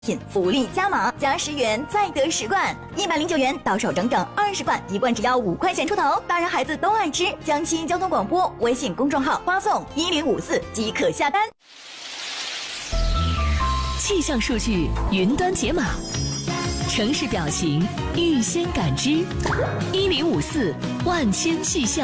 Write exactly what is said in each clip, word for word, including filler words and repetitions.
品福利加码，加十元再得十罐，一百零九元到手整整二十罐，一罐只要五块钱出头，大人孩子都爱吃。江西交通广播微信公众号发送一零五四即可下单。 气象数据云端解码，城市表情预先感知，一零五四万千气象。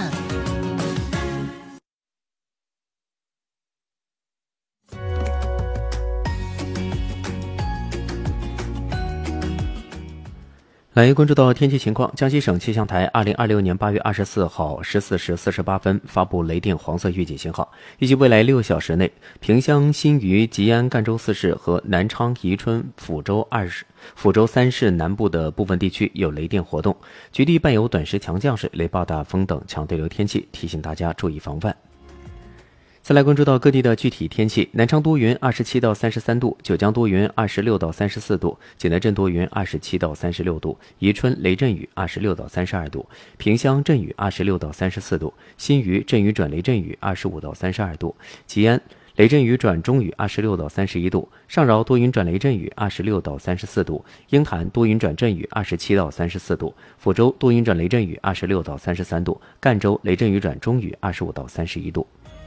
来关注到天气情况，江西省气象台二零二六年八月二十四号十四时四十八分发布雷电黄色预警信号，预计未来六小时内，萍乡、新余、吉安、赣州四市和南昌、宜春、抚州二市、抚州三市南部的部分地区有雷电活动，局地伴有短时强降水、雷暴大风等强对流天气，提醒大家注意防范。再来关注到各地的具体天气，南昌多云二十七到三十三度，九江多云二十六到三十四度，济南镇多云二十七到三十六度，宜春雷阵雨二十六到三十二度，萍乡阵雨二十六到三十四度，新余阵雨转雷阵雨二十五到三十二度，吉安雷阵雨转中雨二十六到三十一度，上饶多云转雷阵雨二十六到三十四度，鹰潭多云转阵雨二十七到三十四度，抚州多云转雷阵雨二十六到三十三度，赣州雷阵雨转中雨二十五到三十一度。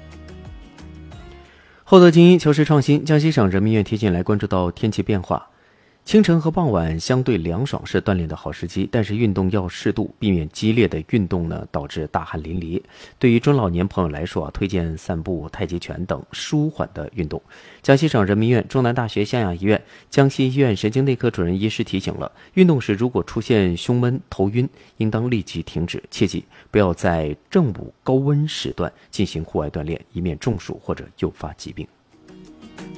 厚德精英求实创新，江西省人民医院提醒来关注到天气变化。清晨和傍晚相对凉爽是锻炼的好时机，但是运动要适度，避免激烈的运动呢导致大汗淋漓。对于中老年朋友来说啊，推荐散步、太极拳等舒缓的运动。江西省人民医院、中南大学湘雅医院、江西医院神经内科主任医师提醒了，运动时如果出现胸闷、头晕，应当立即停止，切记不要在正午高温时段进行户外锻炼，以免中暑或者诱发疾病。